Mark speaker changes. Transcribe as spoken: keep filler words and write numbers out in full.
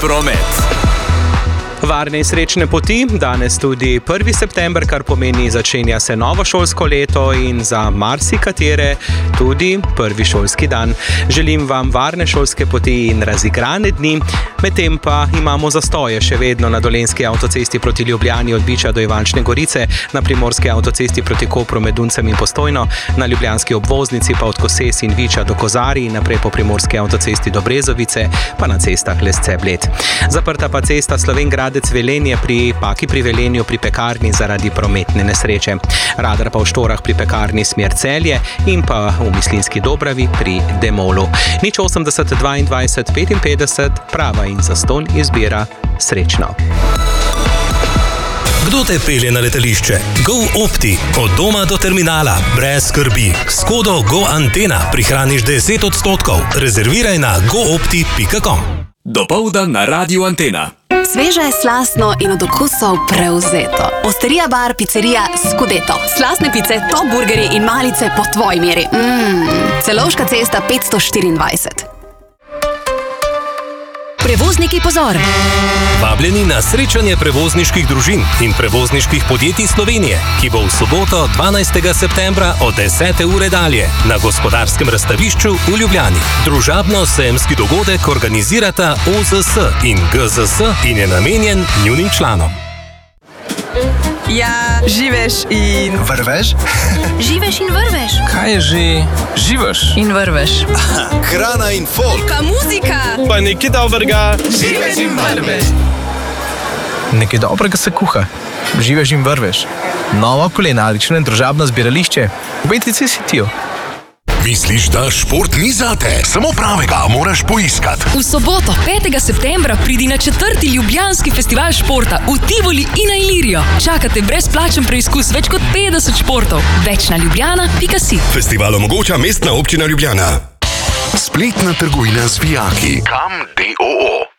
Speaker 1: promet.
Speaker 2: Varne in srečne poti, danes tudi prvi september, kar pomeni začenja se novo šolsko leto in za marsikatere tudi prvi šolski dan. Želim vam varne šolske poti in razigrane dni, medtem pa imamo zastoje še vedno na dolenjski avtocesti proti Ljubljani od Biča do Ivančne Gorice, na primorski avtocesti proti Kopru med Duncem in Postojno, na ljubljanski obvoznici pa od Koses in Viča do Kozarij, naprej po primorski avtocesti do Brezovice, pa na cestah Lesce-Bled. Zaprta pa cesta Slovenj Velenje pri Paki pri Velenju pri pekarni zaradi prometne nesreče. Radar pa v Štorah pri pekarni smer Celje in pa v Mislinjski Dobravi pri Demolu. nič osemdeset dvaindvajset petinpetdeset, prava in zastonj izbira. Srečno.
Speaker 3: Kdo te pelje na letališče? GoOpti. Od doma do terminala. Brez skrbi. S kodo GoAntena prihraniš deset odstotkov. Rezerviraj na goopti pika com.
Speaker 1: Dopoldan na Radiu Antena.
Speaker 4: Sveže, slastno in od okusov prevzeto. Osterija bar, pizzerija Scudeto. Slastne pice, top burgeri in malice po tvoji meri. Mmm, Celovška cesta petsto štiriindvajset. Prevozniki, pozor!
Speaker 3: Vabljeni na srečanje prevozniških družin in prevozniških podjetij Slovenije, ki bo v soboto dvanajstega septembra od desete ure dalje na Gospodarskem razstavišču v Ljubljani. Družabno-sejemski dogodek organizirata O Z S in G Z S in je namenjen njunim članom.
Speaker 5: Ja, živeš in
Speaker 6: vrveš?
Speaker 5: Živeš in vrveš.
Speaker 6: Kaj je že? Živeš
Speaker 5: In vrveš.
Speaker 1: Hrana in folk.
Speaker 5: Pa muzika.
Speaker 6: Pa nekaj dobrega.
Speaker 5: Živeš in vrveš.
Speaker 6: Nekaj dobrega se kuha. Živeš in vrveš. Novo kulinarično in družabno zbirališče v Bejtici Cityju.
Speaker 7: Misliš, da šport ni zate? Samo pravega moraš poiskati.
Speaker 8: V soboto, petega septembra, pridi na četrti Ljubljanski festival športa v Tivoli in na Ilirijo. Čakate brezplačen preizkus več kot petdeset športov. Več na ljubljana pika si.
Speaker 7: Festival omogoča Mestna občina Ljubljana. Spletna trgovina z vijaki. Kam D O O.